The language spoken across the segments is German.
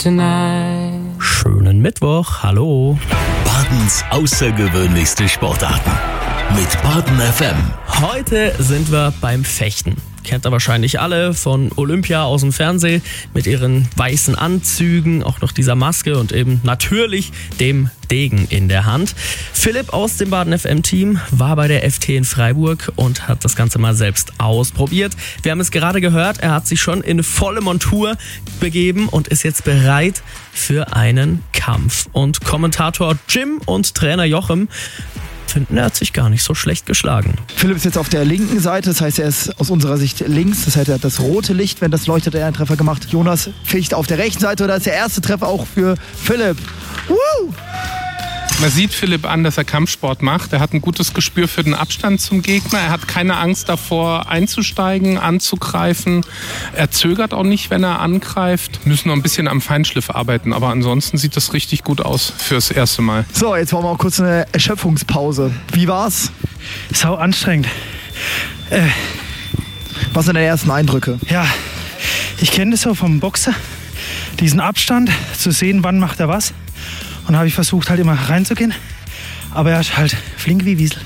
tonight. Schönen Mittwoch, hallo. Badens außergewöhnlichste Sportarten mit Baden FM. Heute sind wir beim Fechten. Kennt ihr wahrscheinlich alle von Olympia aus dem Fernsehen mit ihren weißen Anzügen, auch noch dieser Maske und eben natürlich dem Degen in der Hand. Philipp aus dem Baden FM Team war bei der FT in Freiburg und hat das Ganze mal selbst ausprobiert. Wir haben es gerade gehört, er hat sich schon in volle Montur begeben und ist jetzt bereit für einen Kampf. Und Kommentator Jim und Trainer Jochem finden, er hat sich gar nicht so schlecht geschlagen. Philipp ist jetzt auf der linken Seite, das heißt, er ist aus unserer Sicht links, das heißt, er hat das rote Licht, wenn das leuchtet, er einen Treffer gemacht. Jonas ficht auf der rechten Seite und das ist der erste Treffer auch für Philipp. Woo! Man sieht Philipp an, dass er Kampfsport macht. Er hat ein gutes Gespür für den Abstand zum Gegner. Er hat keine Angst davor, einzusteigen, anzugreifen. Er zögert auch nicht, wenn er angreift. Müssen noch ein bisschen am Feinschliff arbeiten, aber ansonsten sieht das richtig gut aus fürs erste Mal. So, jetzt machen wir auch kurz eine Erschöpfungspause. Wie war's? Sau anstrengend. Was sind deine ersten Eindrücke? Ja, ich kenne das so vom Boxer. Diesen Abstand, zu sehen, wann macht er was. Und da habe ich versucht, halt immer reinzugehen. Aber er ist halt flink wie Wiesel.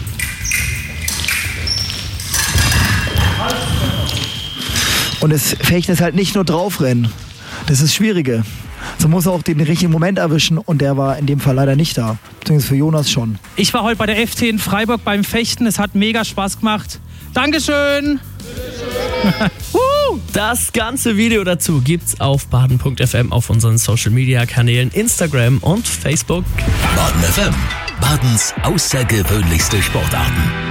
Und das Fechten ist halt nicht nur draufrennen. Das ist das Schwierige. So muss er auch den richtigen Moment erwischen und der war in dem Fall leider nicht da. Beziehungsweise für Jonas schon. Ich war heute bei der FT in Freiburg beim Fechten. Es hat mega Spaß gemacht. Dankeschön! Das ganze Video dazu gibt's auf baden.fm auf unseren Social Media Kanälen Instagram und Facebook. Baden FM, Badens außergewöhnlichste Sportarten.